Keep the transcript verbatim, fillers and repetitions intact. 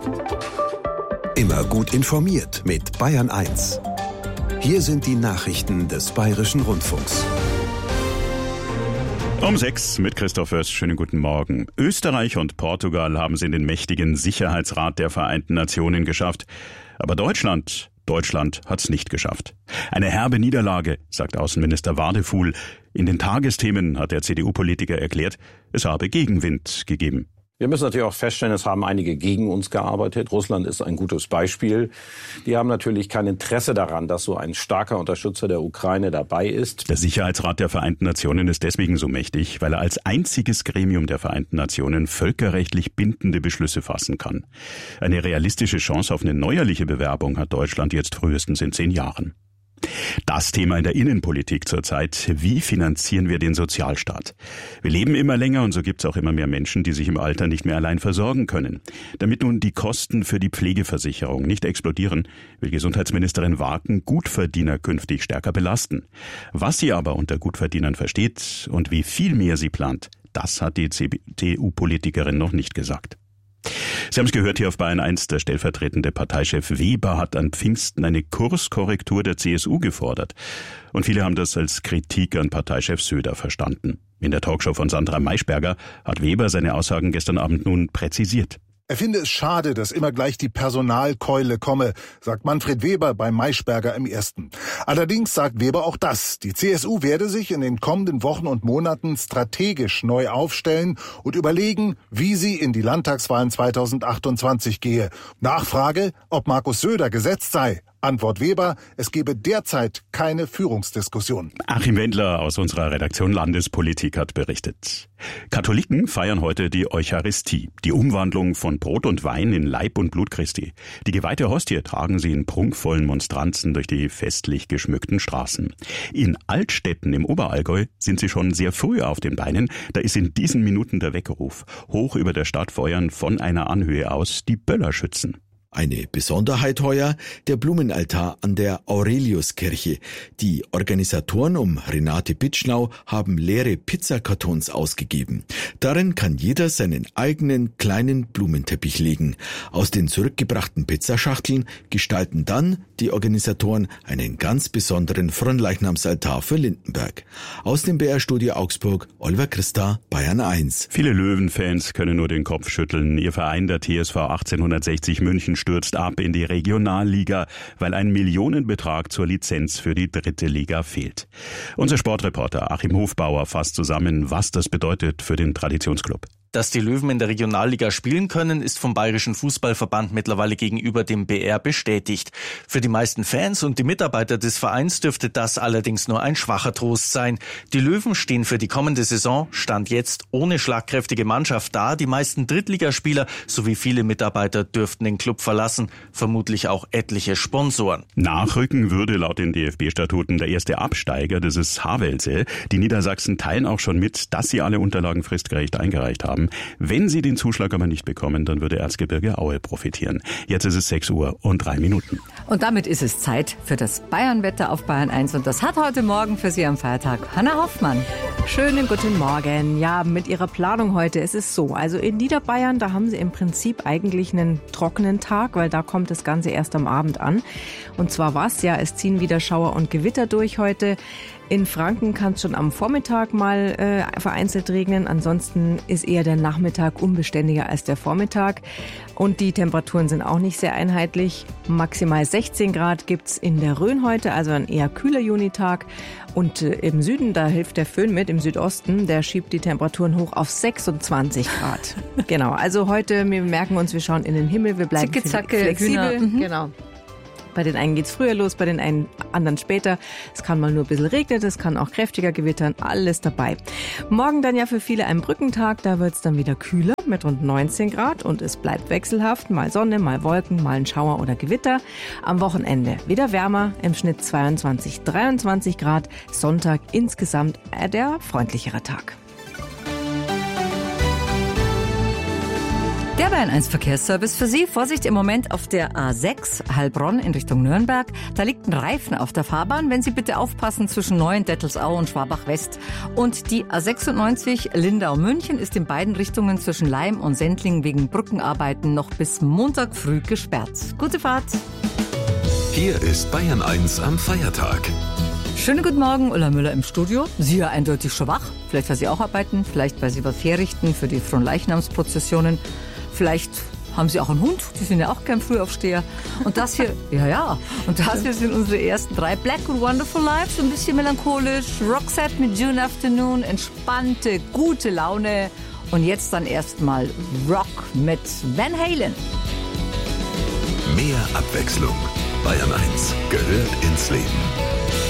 Immer gut informiert mit Bayern eins. Hier sind die Nachrichten des Bayerischen Rundfunks. Um sechs mit Christoph Fürst. Schönen guten Morgen. Österreich und Portugal haben es in den mächtigen Sicherheitsrat der Vereinten Nationen geschafft. Aber Deutschland, Deutschland hat es nicht geschafft. Eine herbe Niederlage, sagt Außenminister Wadefuhl. In den Tagesthemen hat der C D U-Politiker erklärt, es habe Gegenwind gegeben. Wir müssen natürlich auch feststellen, es haben einige gegen uns gearbeitet. Russland ist ein gutes Beispiel. Die haben natürlich kein Interesse daran, dass so ein starker Unterstützer der Ukraine dabei ist. Der Sicherheitsrat der Vereinten Nationen ist deswegen so mächtig, weil er als einziges Gremium der Vereinten Nationen völkerrechtlich bindende Beschlüsse fassen kann. Eine realistische Chance auf eine neuerliche Bewerbung hat Deutschland jetzt frühestens in zehn Jahren. Das Thema in der Innenpolitik zurzeit: Wie finanzieren wir den Sozialstaat? Wir leben immer länger und so gibt es auch immer mehr Menschen, die sich im Alter nicht mehr allein versorgen können. Damit nun die Kosten für die Pflegeversicherung nicht explodieren, will Gesundheitsministerin Warken Gutverdiener künftig stärker belasten. Was sie aber unter Gutverdienern versteht und wie viel mehr sie plant, das hat die C D U-Politikerin noch nicht gesagt. Sie haben es gehört hier auf Bayern eins, der stellvertretende Parteichef Weber hat an Pfingsten eine Kurskorrektur der C S U gefordert. Und viele haben das als Kritik an Parteichef Söder verstanden. In der Talkshow von Sandra Maischberger hat Weber seine Aussagen gestern Abend nun präzisiert. Er finde es schade, dass immer gleich die Personalkeule komme, sagt Manfred Weber bei Maischberger im Ersten. Allerdings sagt Weber auch das: Die C S U werde sich in den kommenden Wochen und Monaten strategisch neu aufstellen und überlegen, wie sie in die Landtagswahlen zweitausendachtundzwanzig gehe. Nachfrage, ob Markus Söder gesetzt sei. Antwort Weber: Es gebe derzeit keine Führungsdiskussion. Achim Wendler aus unserer Redaktion Landespolitik hat berichtet. Katholiken feiern heute die Eucharistie, die Umwandlung von Brot und Wein in Leib und Blut Christi. Die geweihte Hostie tragen sie in prunkvollen Monstranzen durch die festlich geschmückten Straßen. In Altstetten im Oberallgäu sind sie schon sehr früh auf den Beinen. Da ist in diesen Minuten der Weckruf. Hoch über der Stadt feuern von einer Anhöhe aus die Böllerschützen. Eine Besonderheit heuer: der Blumenaltar an der Aureliuskirche. Die Organisatoren um Renate Bitschnau haben leere Pizzakartons ausgegeben. Darin kann jeder seinen eigenen kleinen Blumenteppich legen. Aus den zurückgebrachten Pizzaschachteln gestalten dann die Organisatoren einen ganz besonderen Fronleichnamsaltar für Lindenberg. Aus dem B R-Studio Augsburg, Oliver Christa, Bayern eins. Viele Löwenfans können nur den Kopf schütteln. Ihr Verein, der T S V achtzehnhundertsechzig München, stürzt ab in die Regionalliga, weil ein Millionenbetrag zur Lizenz für die dritte Liga fehlt. Unser Sportreporter Achim Hofbauer fasst zusammen, was das bedeutet für den Traditionsclub. Dass die Löwen in der Regionalliga spielen können, ist vom Bayerischen Fußballverband mittlerweile gegenüber dem B R bestätigt. Für die meisten Fans und die Mitarbeiter des Vereins dürfte das allerdings nur ein schwacher Trost sein. Die Löwen stehen für die kommende Saison, Stand jetzt, ohne schlagkräftige Mannschaft da. Die meisten Drittligaspieler sowie viele Mitarbeiter dürften den Club verlassen, vermutlich auch etliche Sponsoren. Nachrücken würde laut den D F B-Statuten der erste Absteiger, das ist Havelse. Die Niedersachsen teilen auch schon mit, dass sie alle Unterlagen fristgerecht eingereicht haben. Wenn sie den Zuschlag aber nicht bekommen, dann würde Erzgebirge Aue profitieren. Jetzt ist es sechs Uhr und drei Minuten. Und damit ist es Zeit für das Bayern-Wetter auf Bayern eins. Und das hat heute Morgen für Sie am Feiertag Hanna Hoffmann. Schönen guten Morgen. Ja, mit Ihrer Planung heute ist es so. Also in Niederbayern, da haben Sie im Prinzip eigentlich einen trockenen Tag, weil da kommt das Ganze erst am Abend an. Und zwar was? Ja, es ziehen wieder Schauer und Gewitter durch heute. In Franken kann es schon am Vormittag mal äh, vereinzelt regnen. Ansonsten ist eher der Nachmittag unbeständiger als der Vormittag. Und die Temperaturen sind auch nicht sehr einheitlich. Maximal sechzehn Grad gibt's in der Rhön heute, also ein eher kühler Junitag. Und äh, im Süden, da hilft der Föhn mit, im Südosten, der schiebt die Temperaturen hoch auf sechsundzwanzig Grad. Genau, also heute, wir merken uns, wir schauen in den Himmel, wir bleiben Zicke, zacke, flexibel. Mhm. Genau. Bei den einen geht's früher los, bei den einen anderen später. Es kann mal nur ein bisschen regnen, es kann auch kräftiger gewittern, alles dabei. Morgen dann ja für viele ein Brückentag, da wird's dann wieder kühler mit rund neunzehn Grad und es bleibt wechselhaft, mal Sonne, mal Wolken, mal ein Schauer oder Gewitter. Am Wochenende wieder wärmer, im Schnitt zweiundzwanzig, dreiundzwanzig Grad, Sonntag insgesamt der freundlichere Tag. Der Bayern eins Verkehrsservice für Sie. Vorsicht im Moment auf der A sechs Heilbronn in Richtung Nürnberg. Da liegt ein Reifen auf der Fahrbahn. Wenn Sie bitte aufpassen zwischen Neuendettelsau und Schwabach-West. Und die A sechsundneunzig Lindau-München ist in beiden Richtungen zwischen Laim und Sendling wegen Brückenarbeiten noch bis Montag früh gesperrt. Gute Fahrt. Hier ist Bayern eins am Feiertag. Schönen guten Morgen, Ulla Müller im Studio. Sie ja eindeutig schon wach. Vielleicht, weil Sie auch arbeiten. Vielleicht, weil Sie was herrichten für die Fronleichnamsprozessionen. Vielleicht haben Sie auch einen Hund, die sind ja auch gern Frühaufsteher. Und das hier, ja, ja, und das hier sind unsere ersten drei. Black and Wonderful Life, so ein bisschen melancholisch. Roxette mit June Afternoon, entspannte, gute Laune. Und jetzt dann erstmal Rock mit Van Halen. Mehr Abwechslung. Bayern eins gehört ins Leben.